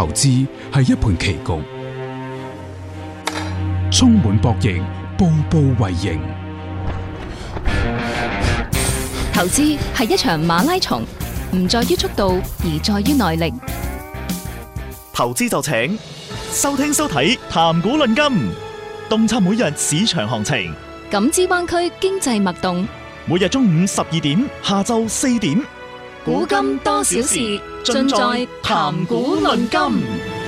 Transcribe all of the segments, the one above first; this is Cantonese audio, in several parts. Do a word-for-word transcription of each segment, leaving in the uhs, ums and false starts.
投資係一盤棋局，充滿博弈，步步為營。 投資係一場馬拉松，唔在於速度，而在於耐力。 投資就請收聽收睇談股論金，洞察每日市場行情， 感知灣區經濟脈動。 每日中午十二點，下晝四點， 股金多少事，盡在談股論金。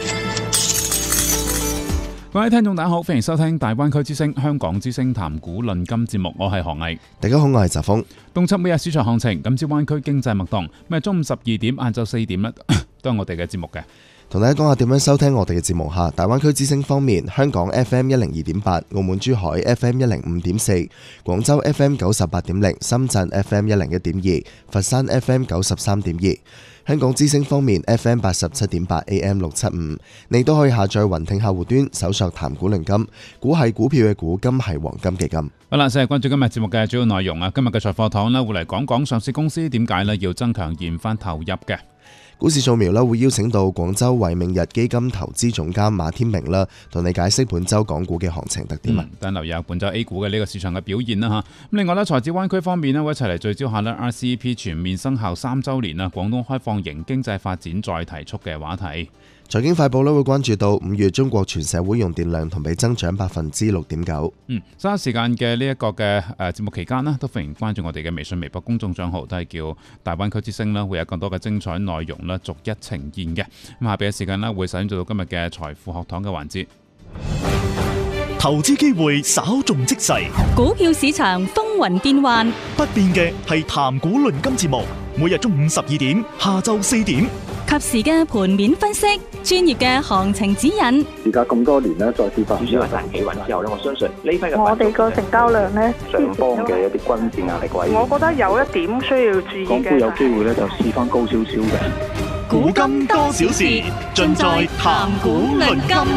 各位聽眾大家好，歡迎收聽大灣區之聲香港之聲談股論金節目，我係何毅。 大家好，我係澤峰。 洞察每日市場行情，感知灣區經濟脈動。咁啊，中午十二點，晏晝四點咧，都係我哋嘅節目嘅。 同大家講下點樣收聽我哋嘅節目吓。大灣區之聲方面，香港 F M 一零二點八，澳門珠海 F M 一零五點四，廣州 F M 九十八點零，深圳 F M 一零一點二，佛山 F M 九十三點二。香港之聲方面 F M 八十七點八 A M 六七五，你都可以下載雲聽客戶端，搜索談股論金，股係股票嘅股，金係黃金嘅金。 好啦，先係關注今日節目嘅主要內容啊。今日嘅財課堂咧，會嚟講講上市公司點解咧要增強研發投入嘅。 股市掃描啦，會邀請到廣州維明日基金投資總監馬天明啦，同你解釋本周港股嘅行情特點啊。 等留意下本周 A 股嘅呢個市場嘅表現啦吓。咁另外咧，財資灣區方面咧，我一齊嚟聚焦下咧 R C E P 全面生效三周年啊，廣東開放型經濟發展再提速嘅話題。 財經快報咧會關注到五月中國全社會用電量同比增長百分之六點九。 嗯，稍時間嘅呢一個嘅誒節目期間呢，都歡迎關注我哋嘅微信、微博公眾賬號，都係叫大灣區之聲啦，會有更多嘅精彩內容啦，逐一呈現嘅。咁下邊嘅時間呢，會使用到今日嘅財富學堂嘅環節。 投資機會稍縱即逝， 股票市場風雲變幻， 不變嘅係談股論金節目，每日中午十二點，下晝四點。 及時嘅盤面分析，專業嘅行情指引。 而家咁多年咧，再次發展主要係大企穩之後咧，我相信呢批嘅我哋個成交量咧， 上方嘅一啲均線壓力位， 我覺得有一點需要注意嘅。 港股有機會咧就試翻高少少嘅。 股金多少事，盡在談股論金。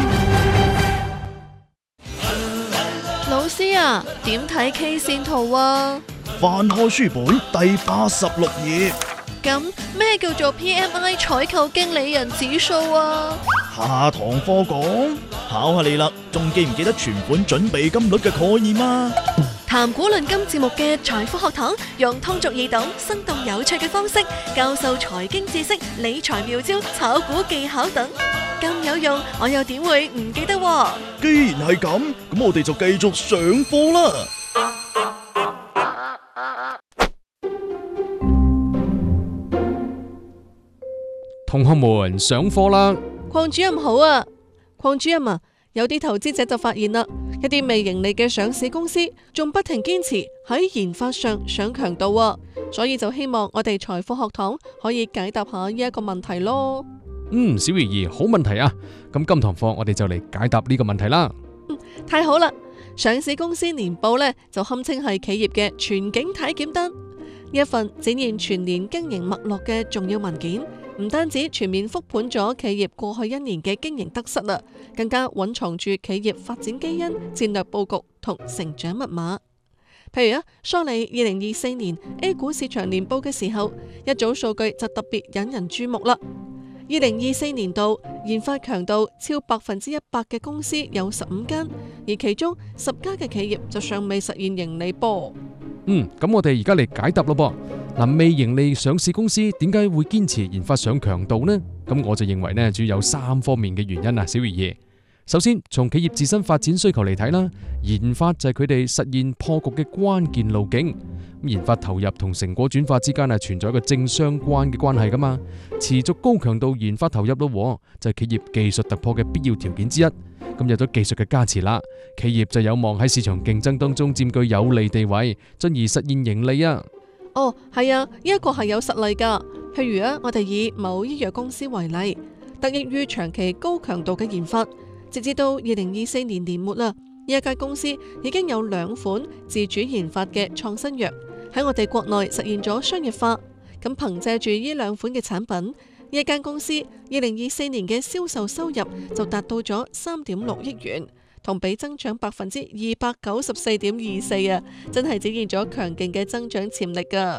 老師啊，點睇 K 線圖啊？ 翻開書本第八十六頁。 咁咩叫做 P M I 採購經理人指數啊？ 下堂課講，考下你啦，仲記唔記得存款準備金率嘅概念啊？ 談股論金節目嘅財富學堂，用通俗易懂、生動有趣嘅方式教授財經知識、理財妙招、炒股技巧等，咁有用，我又點會唔記得？ 既然係咁，咁我哋就繼續上課啦。 同學們上課啦！ 鄺主任好啊，鄺主任啊，有啲投資者就發現啦，一啲未盈利嘅上市公司仲不停堅持喺研發上上強度啊，所以就希望我哋財富學堂可以解答下呢一個問題咯。 嗯，小怡兒，好問題啊！咁今堂課我哋就嚟解答呢個問題啦。 嗯，太好啦！上市公司年報呢，就堪稱係企業嘅全景體檢單，一份展現全年經營脈絡嘅重要文件。唔單止全面復盤咗企業過去一年嘅經營得失啦，更加蘊藏住企業發展基因、戰略佈局同成長密碼。譬如啊，梳理二零二四年 A 股市場年報嘅時候，一組數據就特別引人注目啦。二零二四年度研發強度超百分之一百嘅公司有十五間，而其中十家嘅企業就尚未實現盈利噃。 嗯，咁我哋而家嚟解答咯噃。嗱，未盈利上市公司點解會堅持研發上強度呢？咁我就認為呢，主要有三方面嘅原因啊，小魚爺。首先，從企業自身發展需求嚟睇啦，研發就係佢哋實現破局嘅關鍵路徑。研發投入同成果轉化之間係存在一個正相關嘅關係噶嘛。持續高強度研發投入咯，就係企業技術突破嘅必要條件之一。咁有咗技術嘅加持啦，企業就有望喺市場競爭當中佔據有利地位，進而實現盈利啊。 哦，係啊，呢一個係有實例噶。譬如啊，我哋以某醫藥公司為例，得益於長期高強度嘅研發，直至到二零二四年年末啦，呢一間公司已經有兩款自主研發嘅創新藥喺我哋國內實現咗商業化。咁憑借住呢兩款嘅產品，呢一間公司二零二四年嘅銷售收入就達到咗三點六億元，同比增長百分之二百九十四點二四啊！真係展現咗強勁嘅增長潛力噶。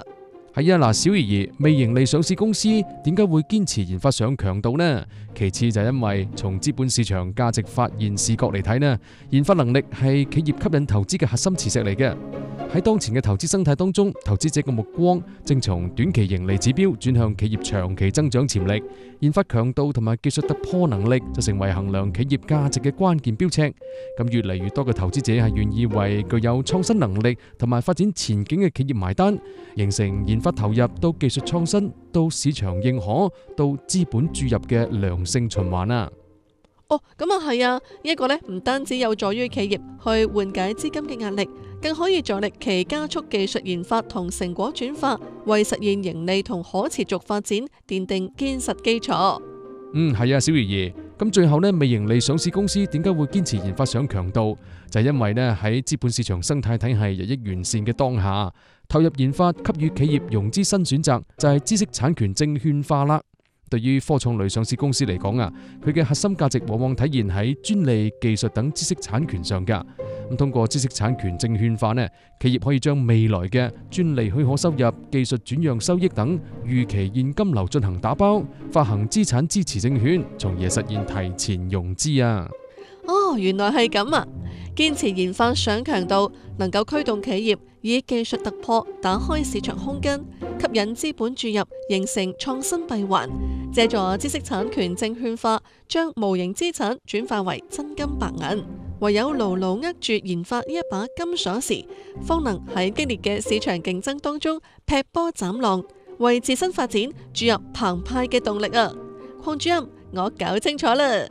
係啊，嗱，小怡兒，微盈利上市公司點解會堅持研發上強度呢？其次就係因為從資本市場價值發現視角嚟睇呢，研發能力係企業吸引投資嘅核心磁石嚟嘅。喺當前嘅投資生態當中，投資者嘅目光正從短期盈利指標轉向企業長期增長潛力，研發強度同埋技術突破能力就成為衡量企業價值嘅關鍵標尺。咁越嚟越多嘅投資者係願意為具有創新能力同埋發展前景嘅企業埋單，形成研發投入到技術創新到市場認可到資本注入嘅良性循環啊！ 哦，咁啊係啊，呢一個呢唔單止有助於企業去緩解資金嘅壓力，更可以助力其加速技術研發同成果轉化，為實現盈利同可持續發展奠定堅實基礎。 嗯，係啊，小魚兒。咁最後呢，微盈利上市公司點解會堅持研發上強度？就係因為呢喺資本市場生態體系日益完善嘅當下，投入研發給予企業融資新選擇，就係知識產權證券化啦。對於科創類上市公司嚟講啊，佢嘅核心價值往往體現喺專利、技術等知識產權上㗎。咁通過知識產權證券化呢，企業可以將未來嘅專利許可收入、技術轉讓收益等預期現金流進行打包，發行資產支持證券，從而實現提前融資啊！ 哦，原來係咁啊！堅持研發上強度，能夠驅動企業以技術突破打開市場空間，吸引資本注入，形成創新閉環。借助知識產權證券化，將無形資產轉化為真金白銀。唯有牢牢握住研發呢一把金鎖匙，方能喺激烈嘅市場競爭當中劈波斬浪，為自身發展注入澎湃嘅動力啊！鄺主任，我搞清楚啦。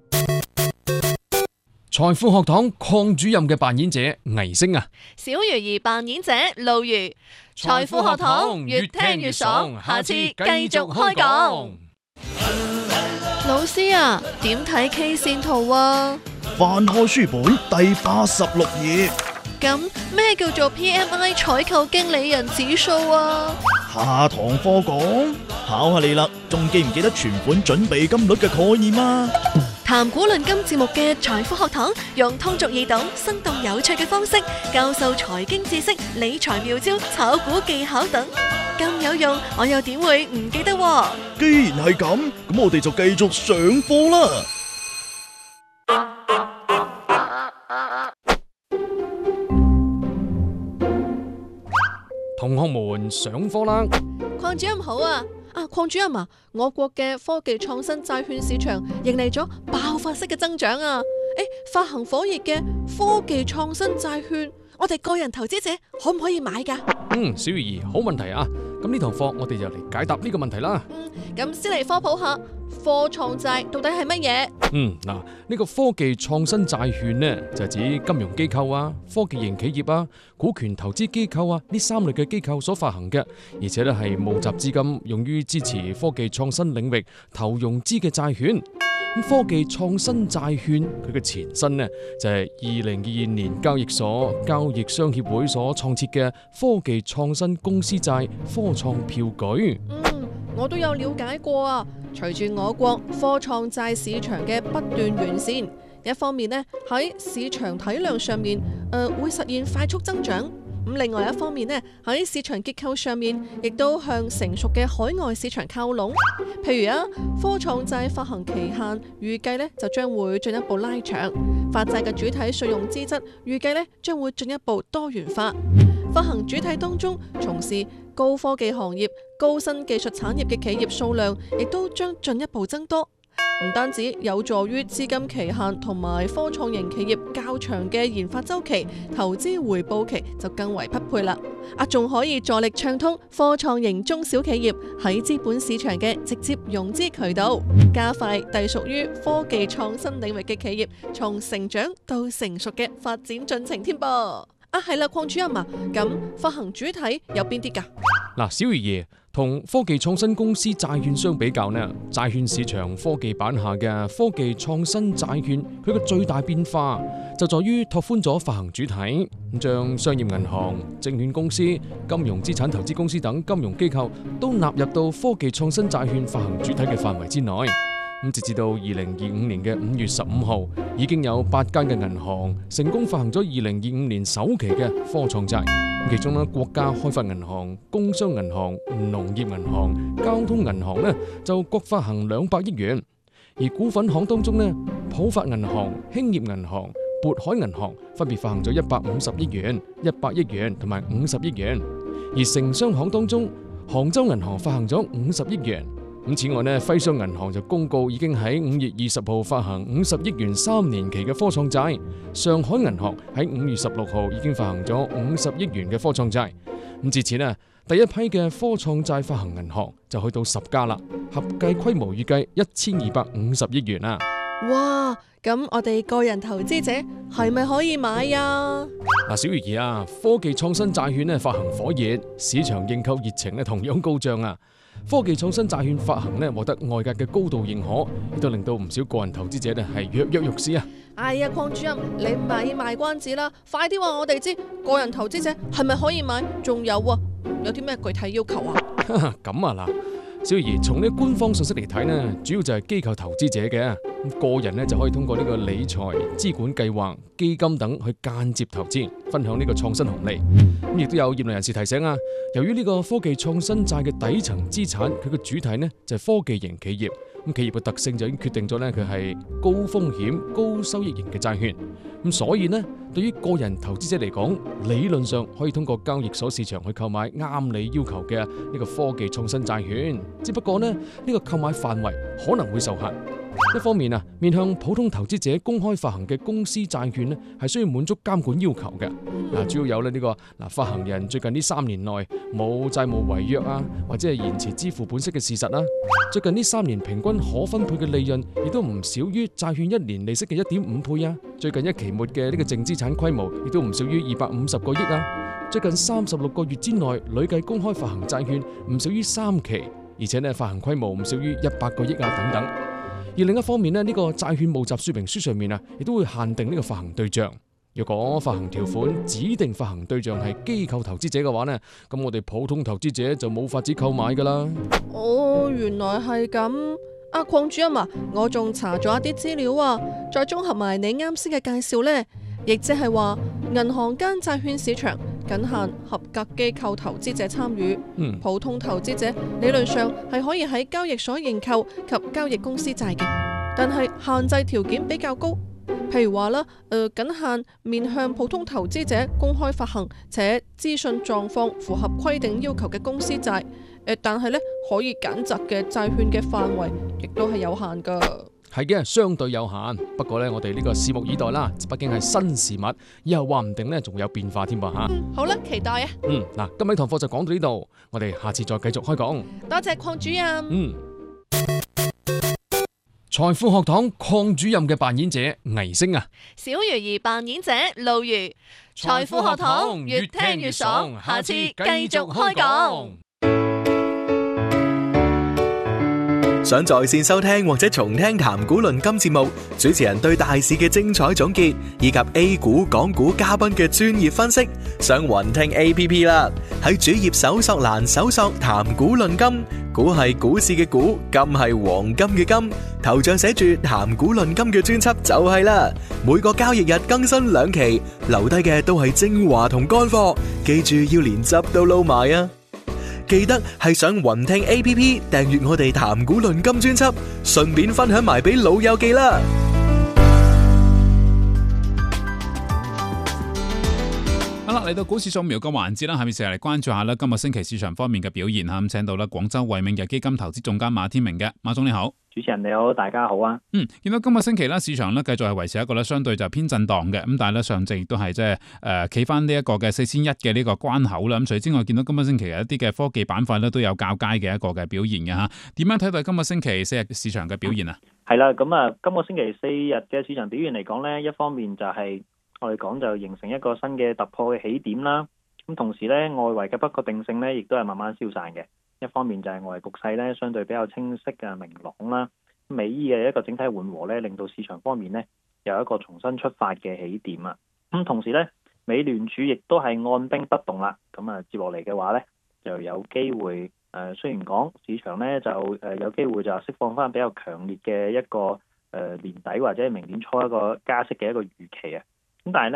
財富學堂鄺主任嘅扮演者倪星啊， 小魚兒扮演者路如。財富學堂越聽越爽，下次繼續開講。老師啊，點睇 K 線圖啊？ 翻開書本第八十六頁。 咁咩叫做 P M I 採購經理人指數啊？ 下堂課講，考下你啦，仲記唔記得存款準備金率嘅概念啊？ 談古論今節目嘅財富學堂，用通俗易懂、生動有趣嘅方式教授財經知識、理財妙招、炒股技巧等，咁有用，我又點會唔記得？ 既然係咁，咁我哋就繼續上課啦。 同學們上課啦！ 鄺主任好啊！啊，鄺主任啊，我國嘅科技創新債券市場迎嚟咗爆發式嘅增長啊！誒，發行火熱嘅科技創新債券，我哋個人投資者可唔可以買噶？ 嗯，小魚兒，好問題啊！咁呢堂課我哋就嚟解答呢個問題啦。 嗯，咁先嚟科普下科創債到底係乜嘢？ 嗯，嗱，呢個科技創新債券呢，就係指金融機構啊、科技型企業啊、股權投資機構啊呢三類嘅機構所發行嘅，而且咧係募集資金用於支持科技創新領域投融資嘅債券。咁科技創新債券佢嘅前身呢，就係二零二二年交易所交易商協會所創設嘅科技創新公司債科創票據。 嗯，我都有了解過啊。隨住我國科創債市場嘅不斷完善，一方面呢喺市場體量上面，誒、呃、會實現快速增長。咁另外一方面呢，喺市場結構上面，亦都向成熟嘅海外市場靠攏。譬如啊，科創債發行期限預計呢就將會進一步拉長，發債嘅主體信用資質預計呢將會進一步多元化。發行主體當中從事高科技行業、高新技術產業嘅企業數量，亦都將進一步增多。唔單止有助於資金期限同埋科創型企業較長嘅研發週期、投資回報期就更為匹配啦。啊，仲可以助力暢通科創型中小企業喺資本市場嘅直接融資渠道，加快隸屬於科技創新領域嘅企業從成長到成熟嘅發展進程添噃。啊，係啦，鄺主任啊，咁發行主體有邊啲㗎？ 嗱，小魚爺同科技創新公司債券相比較呢，債券市場科技版下嘅科技創新債券，佢嘅最大變化就在於拓寬咗發行主體，咁將商業銀行、證券公司、金融資產投資公司等金融機構都納入到科技創新債券發行主體嘅範圍之內。咁截至到二零二五年嘅五月十五號，已經有八間嘅銀行成功發行咗二零二五年首期嘅科創債。 其中咧，國家開發銀行、工商銀行、農業銀行、交通銀行咧就各發行兩百億元。而股份行當中咧，浦發銀行、興業銀行、渤海銀行分別發行咗一百五十億元、一百億元同埋五十億元。而城商行當中，杭州銀行發行咗五十億元。咁此外呢，徽商銀行就公告已經喺五月二十號發行五十億元三年期嘅科創債。上海銀行喺五月十六號已經發行咗五十億元嘅科創債。咁至此呢，第一批嘅科創債發行銀行就去到十家啦，合計規模預計一千二百五十億元啦。 哇！咁我哋個人投資者係咪可以買呀？ 嗱，小魚兒啊，科技創新債券呢發行火熱，市場認購熱情呢同樣高漲啊！科技創新債券發行呢獲得外界嘅高度認可，亦都令到唔少個人投資者呢係躍躍欲試啊！ 哎呀，鄺主任，你唔係賣關子啦，快啲話我哋知個人投資者係咪可以買？仲有啊，有啲咩具體要求啊？ 咁啊嗱。小兒從呢官方信息嚟睇呢，主要就係機構投資者嘅，個人呢就可以通過呢個理財、資管計劃、基金等去間接投資，分享呢個創新紅利。咁亦都有業內人士提醒啊，由於呢個科技創新債嘅底層資產，佢嘅主體呢就係科技型企業，咁企業嘅特性就已經決定咗呢，佢係高風險、高收益型嘅債券。咁所以呢，對於個人投資者嚟講，理論上可以通過交易所市場去購買啱你要求嘅呢個科技創新債券。只不過呢，呢個購買範圍可能會受限。一方面啊，面向普通投資者公開發行嘅公司債券呢，係需要滿足監管要求嘅。嗱，主要有咧呢個嗱發行人最近呢三年內冇債務違約啊，或者係延遲支付本息嘅事實啦。最近呢三年平均可分配嘅利潤亦都唔少於債券一年利息嘅一點五倍啊。最近一期末嘅呢個淨資產規模亦都唔少於二百五十個億啊。最近三十六個月之內累計公開發行債券唔少於三期，而且呢發行規模唔少於一百個億啊等等。而另一方面呢，呢個債券募集說明書上面啊，亦都會限定呢個發行對象。如果發行條款指定發行對象係機構投資者嘅話呢，咁我哋普通投資者就冇法子購買噶啦。 哦，原來係咁。阿鄺主任啊，我仲查咗一啲資料啊，再綜合埋你啱先嘅介紹呢，亦即係話銀行間債券市場僅限合格機構投資者參與， 嗯、 普通投資者理論上係可以喺交易所認購及交易公司債嘅，但係限制條件比較高，譬如話啦，誒、呃，僅限面向普通投資者公開發行且資訊狀況符合規定要求嘅公司債，誒，但係咧可以揀擇嘅債券嘅範圍亦都係有限噶。 係嘅，相對有限。不過呢，我哋呢個拭目以待啦。畢竟係新事物，以後話唔定呢仲有變化添噃吓。 嗯，好啦，期待啊。 嗯，嗱，今日堂課就講到呢度，我哋下次再繼續開講。 多謝鄺主任。 嗯，財富學堂鄺主任嘅扮演者倪星啊， 小魚兒扮演者路如。財富學堂越聽越爽，下次繼續開講。 想在線收聽或者重聽談股論金節目，主持人對大市嘅精彩總結，以及 A 股、港股嘉賓嘅專業分析，上雲聽 A P P 啦。喺主頁搜索欄搜索談股論金，股係股市嘅股，金係黃金嘅金，頭像寫住談股論金嘅專輯就係啦。每個交易日更新兩期，留低嘅都係精華同乾貨，記住要連汁都撈埋啊！記得係上雲聽 A P P 訂閱我哋談股論金專輯，順便分享埋俾老友記啦。 好啦，嚟到股市掃描嘅環節啦，下面成日嚟關注下啦，今個星期市場方面嘅表現吓，咁請到啦廣州惠明日基金投資總監馬天明嘅，馬總你好。 主持人你好，大家好啊。 嗯，見到今個星期咧，市場咧繼續係維持一個咧相對就偏震盪嘅，咁但係咧上證亦都係即係誒企翻呢一個嘅四千一嘅呢個關口啦。咁除此之外，見到今個星期有一啲嘅科技板塊咧都有較佳嘅一個嘅表現嘅吓。點樣睇到今個星期四日市場嘅表現啊？ 係啦，咁啊，今個星期四日嘅市場表現嚟講咧，一方面就係我哋講就形成一個新嘅突破嘅起點啦。咁同時咧，外圍嘅不確定性咧，亦都係慢慢消散嘅。一方面就係外圍局勢咧，相對比較清晰嘅明朗啦。美伊嘅一個整體緩和咧，令到市場方面咧有一個重新出發嘅起點啊。咁同時咧，美聯儲亦都係按兵不動啦。咁啊，接落嚟嘅話咧，就有機會誒、呃，雖然講市場咧就誒、呃、有機會就釋放翻比較強烈嘅一個誒、呃、年底或者明年初一個加息嘅一個預期啊。咁但係咧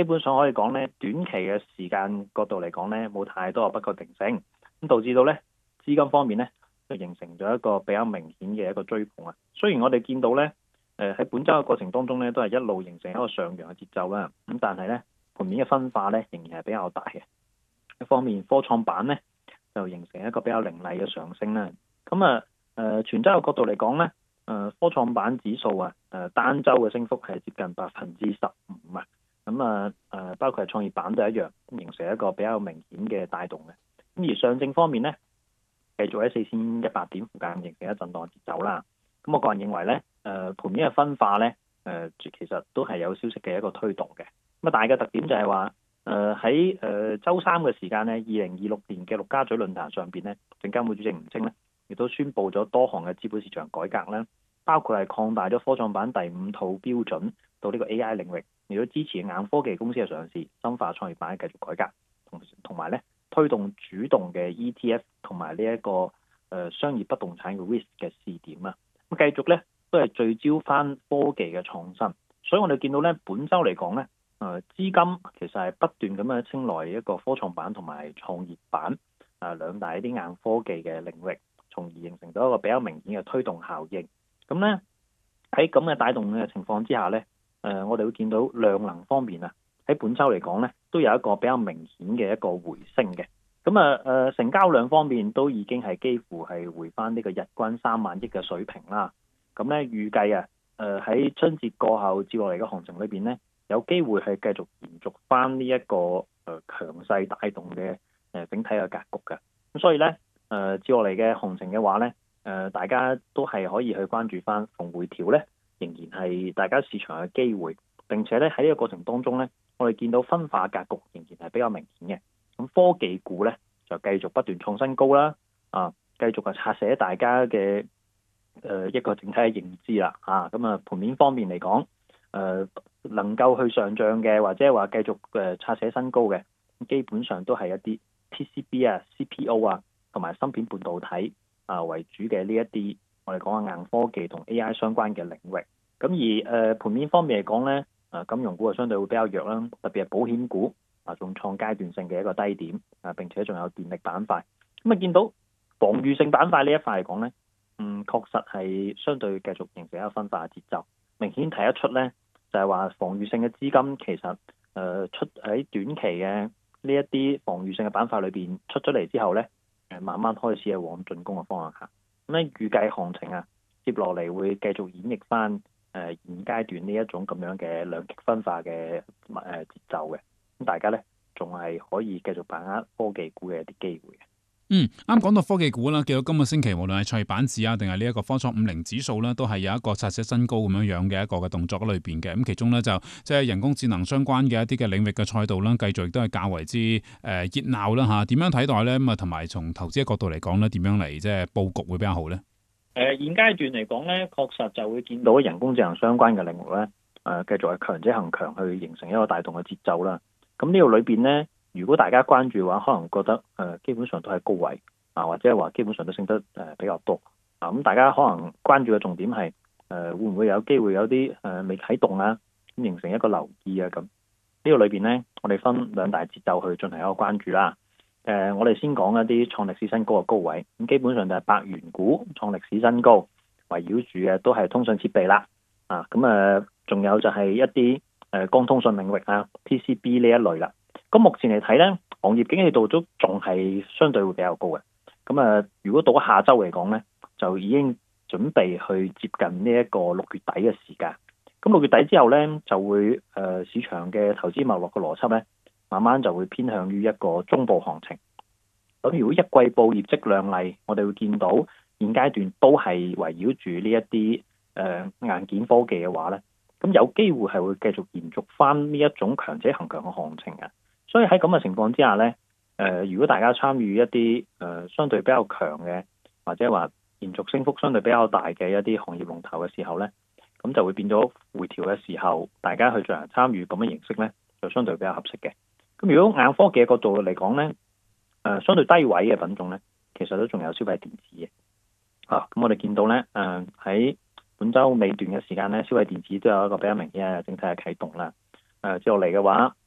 基本上可以講咧，短期嘅時間角度嚟講咧，冇太多嘅不確定性，咁導致到咧資金方面咧就形成咗一個比較明顯嘅一個追捧啊。雖然我哋見到咧，誒喺本週嘅過程當中咧，都係一路形成一個上揚嘅節奏啦，咁但係咧盤面嘅分化咧仍然係比較大嘅。一方面科創板咧就形成一個比較凌厲嘅上升啦。咁啊誒全週嘅角度嚟講咧，誒科創板指數啊誒單週嘅升幅係接近百分之十五啊。咁啊誒包括係創業板都一樣，形成一個比較明顯嘅帶動嘅。咁而上證方面咧，繼續喺四千一百點附近形成一震盪節奏啦。咁我個人認為咧，誒盤面嘅分化咧，誒其實都係有消息嘅一個推動嘅。咁啊大嘅特點就係話，誒喺誒週三嘅時間咧，二零二六年嘅陸家嘴論壇上邊咧，證監會主席吳清咧，亦都宣布咗多項嘅資本市場改革啦，包括係擴大咗科創板第五套標準到呢個 A I 領域，亦都支持硬科技公司嘅上市，深化創業板嘅繼續改革，同同埋咧推動主動嘅 E T F 同埋呢一個誒商業不動產嘅 risk 嘅試點啊。咁繼續咧都係聚焦翻科技嘅創新，所以我哋見到咧本週嚟講咧，誒資金其實係不斷咁樣青睞一個科創板同埋創業板啊兩大一啲硬科技嘅領域，從而形成咗一個比較明顯嘅推動效應。咁咧喺咁嘅帶動嘅情況之下咧，誒我哋會見到量能方面啊，喺本週嚟講咧都有一個比較明顯嘅一個回升嘅。咁啊誒成交量方面都已經係幾乎係回翻呢個日均三萬億嘅水平啦。咁咧預計啊誒喺春節過後接落嚟嘅行情裏邊咧，有機會係繼續延續翻呢一個誒強勢帶動嘅誒整體嘅格局嘅。咁所以咧誒接落嚟嘅行情嘅話咧，誒大家都係可以去關注翻逢回調咧，仍然係大家市場嘅機會。並且咧喺呢個過程當中咧，我哋見到分化格局仍然係比較明顯嘅。咁科技股咧就繼續不斷創新高啦，啊，繼續係拆寫大家嘅誒、呃、一個整體嘅認知啦，啊，咁啊盤面方面嚟講，誒、呃、能夠去上漲嘅或者係話繼續誒拆寫新高嘅，基本上都係一啲 P C B 啊、C P O 啊同埋芯片半導體啊為主嘅呢一啲我哋講嘅硬科技同 A I 相關嘅領域。咁而誒、呃、盤面方面嚟講咧，誒金融股啊相對會比較弱啦，特別係保險股。啊，仲創階段性嘅一個低點啊，並且仲有電力板塊。咁啊，見到防禦性板塊呢一塊嚟講咧，嗯，確實係相對繼續形成一個分化嘅節奏。明顯睇得出咧，就係話防禦性嘅資金其實誒、呃、出喺短期嘅呢一啲防禦性嘅板塊裏邊出咗嚟之後咧，誒慢慢開始係往進攻嘅方向行。咁咧預計行情啊，接落嚟會繼續演繹翻誒、呃、現階段呢一種咁樣嘅兩極分化嘅誒節奏嘅。大家咧仲係可以繼續把握科技股嘅一啲機會嘅。 嗯，啱講到科技股啦，見到今個星期無論係創業板指啊，定係呢一個科創五零指數啦，都係有一個擦洗新高咁樣樣嘅一個嘅動作喺裏邊嘅。咁其中咧就即係人工智能相關嘅一啲嘅領域嘅賽道啦，繼續亦都係較為之誒熱鬧啦嚇。點樣睇待咧？咁啊，同埋從投資嘅角度嚟講咧，點樣嚟即係佈局會比較好咧？誒、 呃，現階段嚟講咧，確實就會見到人工智能相關嘅領域咧，誒、呃、繼續係強者恒強去形成一個帶動嘅節奏啦。咁呢度裏邊咧，如果大家關注嘅話，可能覺得誒、呃、基本上都係高位啊，或者係話基本上都升得誒、呃、比較多啊。咁大家可能關注嘅重點係誒、呃、會唔會有機會有啲誒、呃、未啟動啊，咁形成一個留意啊咁。呢個裏邊咧，我哋分兩大節奏去進行一個關注啦。誒、呃，我哋先講一啲創歷史新高嘅高位，咁基本上就係百元股創歷史新高，圍繞住嘅都係通訊設備啦。啊，咁誒仲有就係一啲誒光通訊領域啊 P C B 呢一類啦。咁目前嚟睇咧，行業景氣度都仲係相對會比較高嘅。咁啊，如果到下週嚟講咧，就已經準備去接近呢一個六月底嘅時間。咁六月底之後咧，就會誒、呃、市場嘅投資脈絡嘅邏輯咧，慢慢就會偏向於一個中部行情。咁如果一季報業績亮麗，我哋會見到現階段都係圍繞住呢一啲誒硬件科技嘅話咧，咁有機會係會繼續延續翻呢一種強者恒強嘅行情嘅。所以喺咁嘅情況之下咧，誒、呃、如果大家參與一啲誒、呃、相對比較強嘅，或者話延續升幅相對比較大嘅一啲行業龍頭嘅時候咧，咁就會變咗回調嘅時候，大家去進行參與咁嘅形式咧，就相對比較合適嘅。咁如果硬科技嘅角度嚟講咧，誒、呃、相對低位嘅品種咧，其實都仲有消費電子嘅。啊，咁我哋見到咧，誒、呃、喺本週尾段嘅時間咧，消費電子都有一個比較明顯嘅整體嘅啟動啦。誒接落嚟嘅話，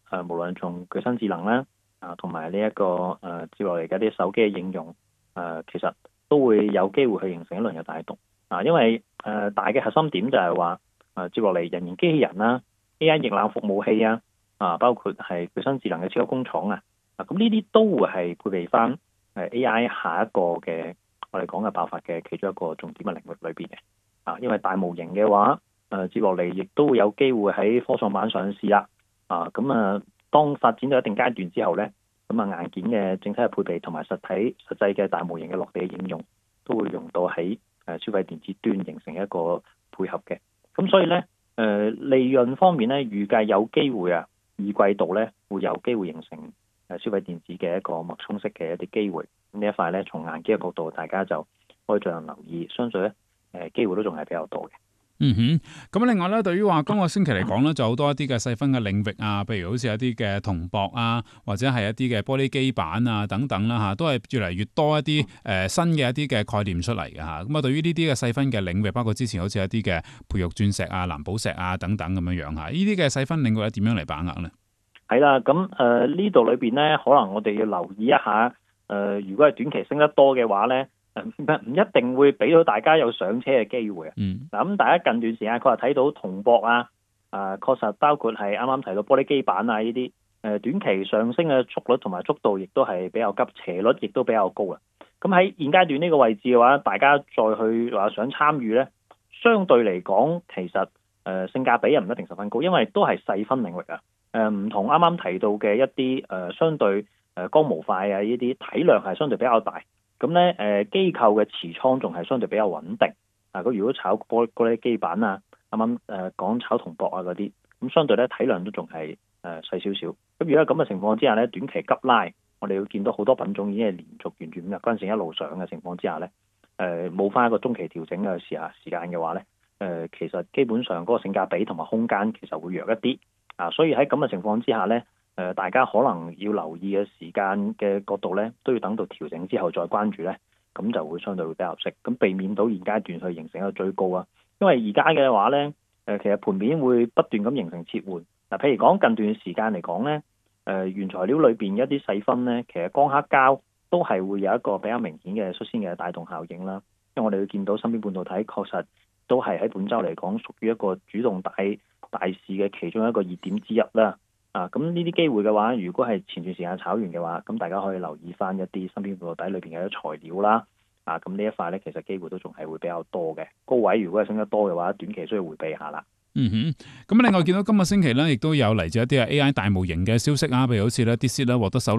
誒無論從具身智能啦啊，同埋呢一個誒、呃、接落嚟嘅啲手機嘅應用誒、呃，其實都會有機會去形成一輪嘅帶動啊，因為誒、呃、大嘅核心點就係話誒接落嚟人形機器人啦、A I 液冷服務器啊啊，包括係具身智能嘅超級工廠啊，啊咁呢啲都會係配備翻誒 A I 下一個嘅我哋講嘅爆發嘅其中一個重點嘅領域裏邊嘅啊，因為大模型嘅話。誒接落嚟，亦都會有機會喺科創板上市啦。啊，咁啊，當發展到一定階段之後咧，咁啊硬件嘅整體嘅配備同埋實體實際嘅大模型嘅落地嘅應用，都會用到喺誒消費電子端形成一個配合嘅。咁所以咧，誒利潤方面咧，預計有機會啊，二季度咧會有機會形成誒消費電子嘅一個脈衝式嘅一啲機會。咁呢一塊咧，從硬件嘅角度，大家就可以盡量留意，相信咧誒機會都仲係比較多嘅。 嗯哼，咁另外咧，對於話今個星期嚟講咧，就好多一啲嘅細分嘅領域啊，譬如好似一啲嘅銅箔啊，或者係一啲嘅玻璃基板啊等等啦嚇，都係越嚟越多一啲誒、呃、新嘅一啲嘅概念出嚟嘅嚇。咁啊，對於呢啲嘅細分嘅領域，包括之前好似一啲嘅培育鑽石啊、藍寶石啊等等咁樣樣嚇，呢啲嘅細分領域咧點樣嚟把握呢？ 係啦，咁誒呢度裏邊咧，可能我哋要留意一下誒、呃，如果係短期升得多嘅話咧。唔唔一定會俾到大家有上車嘅機會啊！嗱、嗯，咁大家近段時間佢話睇到銅箔啊，啊確實包括係啱啱提到玻璃基板啊呢啲，誒短期上升嘅速率同埋速度亦都係比較急，斜率亦都比較高啊！咁喺現階段呢個位置嘅話，大家再去話想參與咧，相對嚟講其實誒、呃、性價比又唔一定十分高，因為都係細分領域啊！誒、呃、唔同啱啱提到嘅一啲誒、呃、相對誒光模塊啊呢啲體量係相對比較大。咁咧，誒機構嘅持倉仲係相對比較穩定。啊，佢如果炒玻玻璃基板啊，啱啱誒講炒銅箔啊嗰啲，咁相對咧體量都仲係誒細少少。咁如果咁嘅情況之下咧，短期急拉，我哋要見到好多品種已經係連續沿住五日均線一路上嘅情況之下咧，誒冇翻一個中期調整嘅時啊時間嘅話咧，誒、呃、其實基本上嗰個性價比同埋空間其實會弱一啲。啊，所以喺咁嘅情況之下咧。誒、呃，大家可能要留意嘅時間嘅角度咧，都要等到調整之後再關注咧，咁就會相對會比較合適，咁避免到現階段去形成一個追高啊。因為而家嘅話咧，誒、呃、其實盤面會不斷咁形成切換。嗱、呃，譬如講近段時間嚟講咧，誒、呃、原材料裏邊一啲細分咧，其實光刻膠都係會有一個比較明顯嘅率先嘅帶動效應啦。因為我哋會見到芯片半導體確實都係喺本週嚟講屬於一個主動大大市嘅其中一個熱點之一啦。啊，咁呢啲機會嘅話，如果係前段時間炒完嘅話，咁大家可以留意翻一啲芯片半導體裏邊嘅材料啦。啊，咁呢一塊咧，其實機會都仲係會比較多嘅。高位如果係升得多嘅話，短期需要迴避下啦。 嗯哼，咁另外見到今個星期咧，亦都有嚟自一啲 A I 大模型嘅消息啊，譬如好似咧 DeepSeek 咧獲得首